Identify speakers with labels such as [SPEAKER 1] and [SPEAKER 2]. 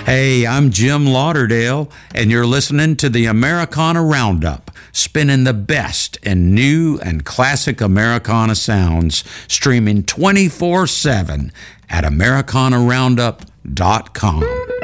[SPEAKER 1] Hey, I'm Jim Lauderdale, and you're listening to the Americana Roundup, spinning the best in new and classic Americana sounds, streaming 24/7 at AmericanaRoundup.com.